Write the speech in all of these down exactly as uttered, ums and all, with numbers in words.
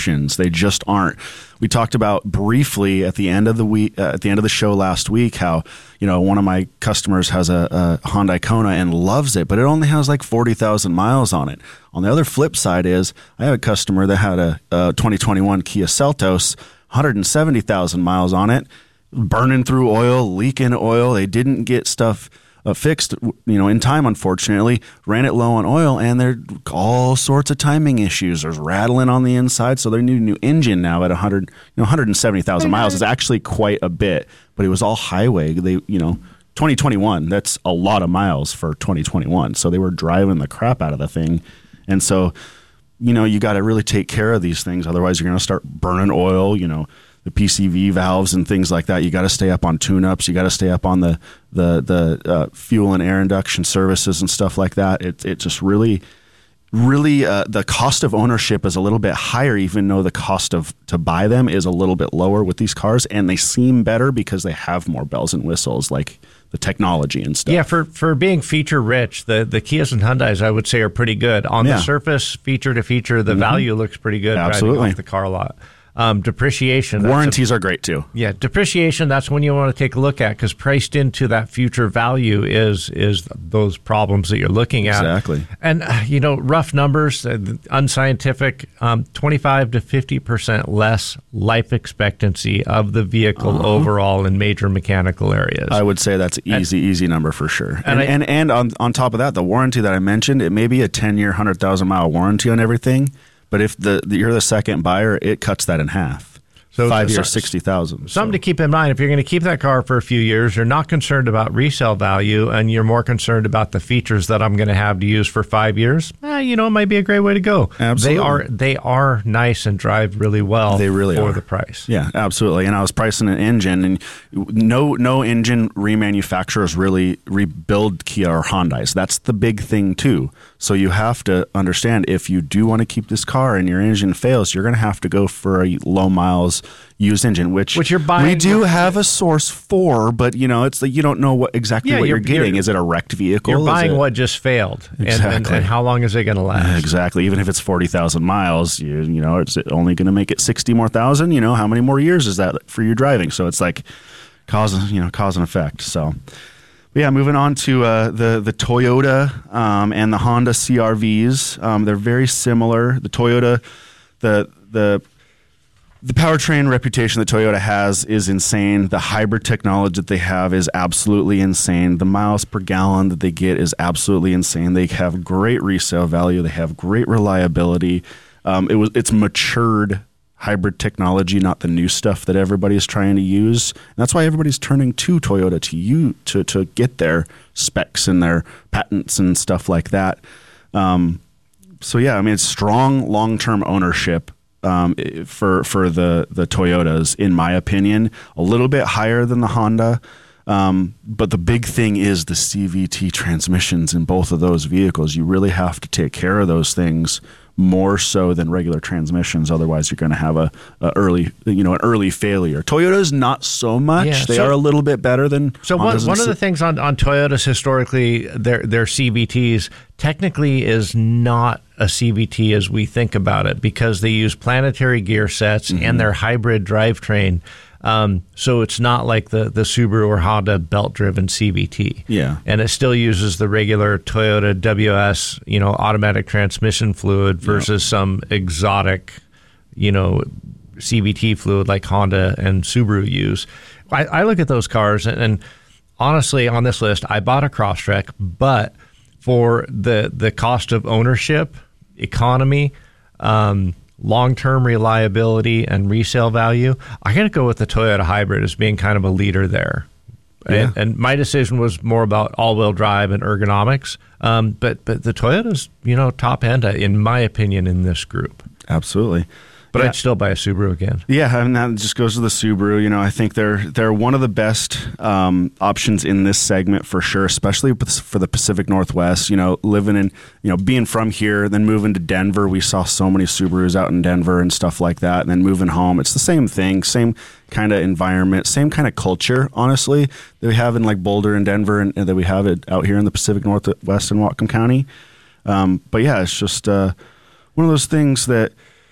options. They just aren't. We talked about briefly at the end of the week, uh, at the end of the show last week, how, you know, one of my customers has a, a Hyundai Kona and loves it, but it only has like forty thousand miles on it. On the other flip side is I have a customer that had a, a twenty twenty-one Kia Seltos, one hundred seventy thousand miles on it, burning through oil, leaking oil. They didn't get stuff Uh, fixed, you know, in time, unfortunately, ran it low on oil, and there are all sorts of timing issues. There's rattling on the inside, so they need a new engine now at one hundred, you know, one hundred seventy thousand miles is actually quite a bit, but it was all highway. They, you know, twenty twenty-one, that's a lot of miles for twenty twenty-one, so they were driving the crap out of the thing, and so, you know, you got to really take care of these things, otherwise you're going to start burning oil, you know, the P C V valves and things like that. You got to stay up on tune-ups. You got to stay up on the the the uh, fuel and air induction services and stuff like that. It it just really, really uh, the cost of ownership is a little bit higher, even though the cost of to buy them is a little bit lower with these cars, and they seem better because they have more bells and whistles, like the technology and stuff. Yeah, for for being feature rich, the the Kias and Hyundais, I would say, are pretty good on yeah. the surface. Feature to feature, the mm-hmm. value looks pretty good. Absolutely, driving off the car lot. Um, depreciation. Warranties a, are great too. Yeah, depreciation, that's when you want to take a look at, because priced into that future value is is those problems that you're looking at. Exactly. And, uh, you know, rough numbers, uh, unscientific, um, twenty-five to fifty percent less life expectancy of the vehicle uh-huh. overall in major mechanical areas. I would say that's an easy, and, easy number for sure. And and, I, and, and on, on top of that, the warranty that I mentioned, it may be a ten-year, one hundred thousand mile warranty on everything. But if the, the you're the second buyer, it cuts that in half. So Five years, sixty thousand. Something so. to keep in mind, if you're going to keep that car for a few years, you're not concerned about resale value, and you're more concerned about the features that I'm going to have to use for five years, eh, you know, it might be a great way to go. Absolutely. They are they are nice and drive really well they really for are. the price. Yeah, absolutely. And I was pricing an engine, and no no engine remanufacturers really rebuild Kia or Hyundai. So that's the big thing, too. So you have to understand, if you do want to keep this car and your engine fails, you're going to have to go for a low miles used engine, which, which you're buying. We do have a source for, but you know, it's like you don't know what exactly yeah, what you're, you're getting. You're, is it a wrecked vehicle? You're buying it, what just failed, exactly. and, and, and how long is it going to last? Exactly. Even if it's forty thousand miles, you you know, it's only going to make it sixty more thousand. You know, how many more years is that for your driving? So it's like cause you know cause and effect. So. Yeah, moving on to uh, the the Toyota um, and the Honda C R Vs. Um, they're very similar. The Toyota, the the the powertrain reputation that Toyota has is insane. The hybrid technology that they have is absolutely insane. The miles per gallon that they get is absolutely insane. They have great resale value. They have great reliability. Um, it was it's matured hybrid technology, not the new stuff that everybody's trying to use. And that's why everybody's turning to Toyota to you to to get their specs and their patents and stuff like that. Um, so yeah, I mean, it's strong long-term ownership um, for for the the Toyotas, in my opinion. A little bit higher than the Honda. Um, but the big thing is the C V T transmissions in both of those vehicles. You really have to take care of those things more so than regular transmissions. Otherwise, you're going to have a, a early, you know, an early failure. Toyota's not so much. Yeah, they so, are a little bit better than. So one, one of the things on, on Toyotas historically, their their C V Ts technically is not a C V T as we think about it, because they use planetary gear sets mm-hmm. and their hybrid drivetrain. Um, so it's not like the, the Subaru or Honda belt-driven C V T. Yeah. And it still uses the regular Toyota W S, you know, automatic transmission fluid versus yeah. some exotic, you know, C V T fluid like Honda and Subaru use. I, I look at those cars, and, and honestly, on this list, I bought a Crosstrek, but for the, the cost of ownership, economy, um, long-term reliability, and resale value, I got to go with the Toyota Hybrid as being kind of a leader there. Yeah. And, and my decision was more about all-wheel drive and ergonomics. Um, but but the Toyota's, you know, top end, in my opinion, in this group. Absolutely. But yeah. I'd still buy a Subaru again. Yeah, and that just goes to the Subaru. You know, I think they're they're one of the best um, options in this segment for sure, especially for the Pacific Northwest. You know, living in, you know, being from here, then moving to Denver, we saw so many Subarus out in Denver and stuff like that. And then moving home, it's the same thing, same kind of environment, same kind of culture, honestly, that we have in like Boulder and Denver, and, and that we have it out here in the Pacific Northwest in Whatcom County. Um, but yeah, it's just uh, one of those things that I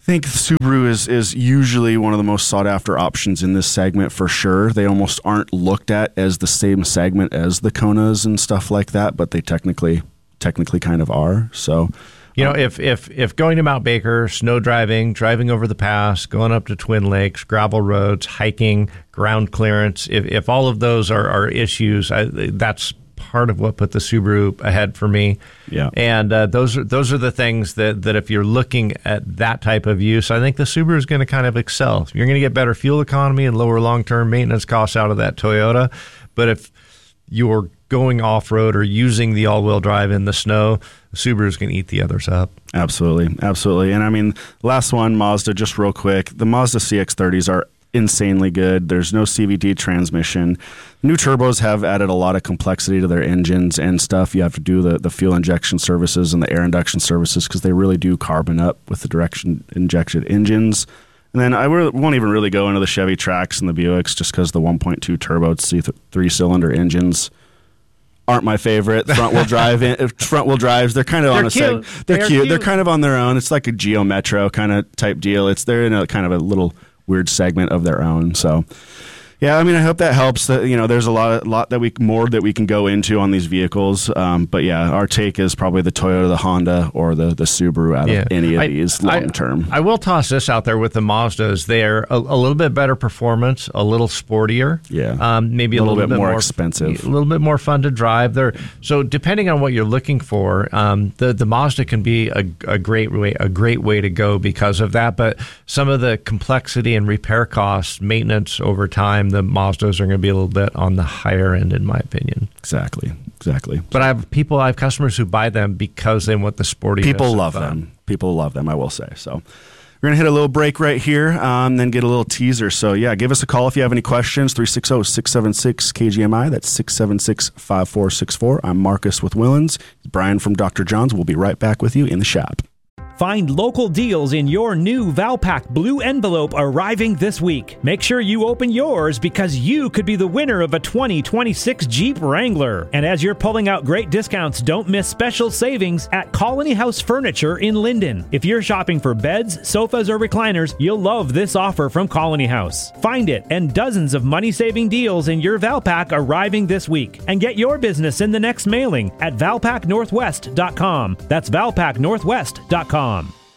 think Subaru is, is usually one of the most sought after options in this segment for sure. They almost aren't looked at as the same segment as the Konas and stuff like that, but they technically technically kind of are. So, you know, um, if if if going to Mount Baker, snow driving, driving over the pass, going up to Twin Lakes, gravel roads, hiking, ground clearance, if if all of those are, are issues, I, that's part of what put the Subaru ahead for me. Yeah. And uh, those are those are the things that, that if you're looking at that type of use, I think the Subaru is going to kind of excel. You're going to get better fuel economy and lower long-term maintenance costs out of that Toyota. But if you're going off-road or using the all-wheel drive in the snow, the Subaru is going to eat the others up. Absolutely. Absolutely. And I mean, last one, Mazda, just real quick. The Mazda C X thirties are insanely good. There's no C V T transmission. New turbos have added a lot of complexity to their engines and stuff. You have to do the, the fuel injection services and the air induction services because they really do carbon up with the direction injected engines. And then I won't even really go into the Chevy Trax and the Buicks just because the one point two turbo three-cylinder engines aren't my favorite. Front wheel drive, in, front wheel drives. They're kind of they're on a cute. seg. They're, they're cute. cute. They're kind of on their own. It's like a Geo Metro kind of type deal. It's they're in a kind of a little weird segment of their own. So, yeah, I mean, I hope that helps. That you know, there's a lot, a lot that we more that we can go into on these vehicles. Um, but yeah, our take is probably the Toyota, the Honda, or the the Subaru out yeah. of any of I, these long term. I, I will toss this out there with the Mazdas. They're a, a little bit better performance, a little sportier. Yeah, um, maybe a, a little, little bit, bit more, more expensive, a little bit more fun to drive. They're so depending on what you're looking for, um, the the Mazda can be a, a great way a great way to go because of that. But some of the complexity and repair costs, maintenance over time, the Mazdas are going to be a little bit on the higher end, in my opinion. Exactly, exactly. But I have people, I have customers who buy them because they want the sporty. People love them. People love them, I will say. So we're going to hit a little break right here, um, then get a little teaser. So yeah, give us a call if you have any questions, three six zero, six seven six, K G M I. That's six seven six, five four six four. I'm Marcus with Willens. Brian from Doctor John's. We'll be right back with you in the shop. Find local deals in your new Valpak Blue Envelope arriving this week. Make sure you open yours because you could be the winner of a twenty twenty-six Jeep Wrangler. And as you're pulling out great discounts, don't miss special savings at Colony House Furniture in Linden. If you're shopping for beds, sofas, or recliners, you'll love this offer from Colony House. Find it and dozens of money-saving deals in your Valpak arriving this week. And get your business in the next mailing at valpak northwest dot com. That's valpak northwest dot com.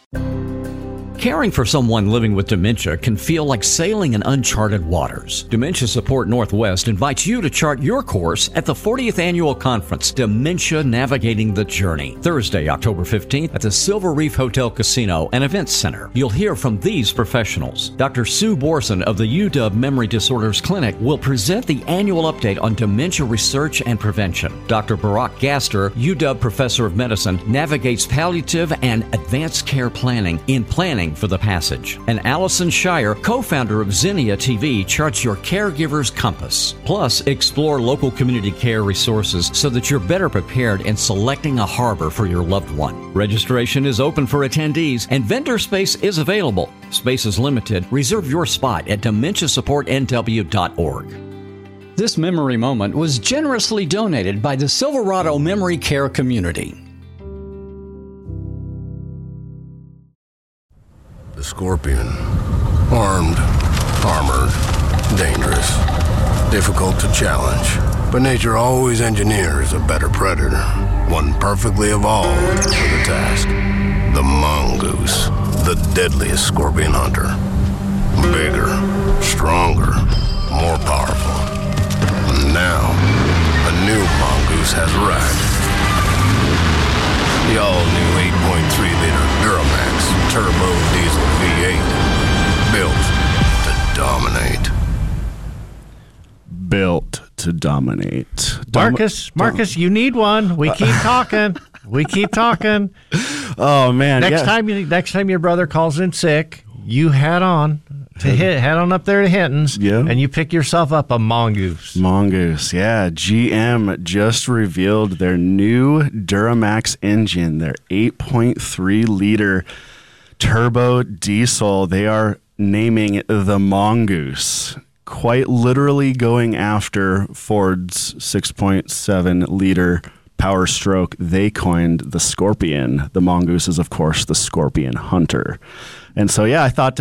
Caring for someone living with dementia can feel like sailing in uncharted waters. Dementia Support Northwest invites you to chart your course at the fortieth Annual Conference, Dementia Navigating the Journey, Thursday, October fifteenth at the Silver Reef Hotel Casino and Events Center. You'll hear from these professionals. Doctor Sue Borson of the U W Memory Disorders Clinic will present the annual update on dementia research and prevention. Doctor Barack Gaster, U W Professor of Medicine, navigates palliative and advanced care planning in Planning for the Passage. And Allison Shire, co-founder of Zinnia T V, charts your caregiver's compass. Plus, explore local community care resources so that you're better prepared in selecting a harbor for your loved one. Registration is open for attendees and vendor space is available. Space is limited. Reserve your spot at dementia support N W dot org. This memory moment was generously donated by the Silverado Memory Care Community. The Scorpion. Armed, armored, dangerous, difficult to challenge. But nature always engineers a better predator, one perfectly evolved for the task. The mongoose, the deadliest scorpion hunter. Bigger, stronger, more powerful. And now, a new mongoose has arrived. The all-new eight point three liter Duramax turbo diesel V eight, built to dominate. Built to dominate. Marcus, Dom- Marcus, you need one. We keep talking. We keep talking. Oh man! Next yeah. time, you, next time your brother calls in sick, you head on to hit, head on up there to Hinton's, yeah. and you pick yourself up a mongoose. Mongoose, yeah. G M just revealed their new Duramax engine, their eight point three liter turbo diesel. They are naming the Mongoose, quite literally going after Ford's six point seven liter Power Stroke. They coined the Scorpion. The Mongoose is, of course, the Scorpion Hunter. And so, yeah, I thought